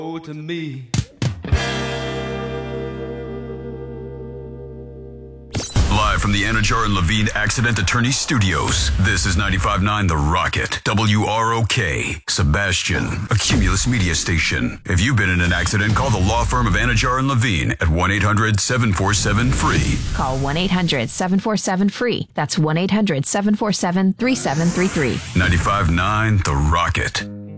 Oh, to me. Live from the Anajar and Levine Accident Attorney Studios, this is 95.9 The Rocket, WROK, Sebastian, a Cumulus media station. If you've been in an accident, call the law firm of Anajar and Levine at 1-800-747-FREE. Call 1-800-747-FREE. That's 1-800-747-3733. 95.9 The Rocket.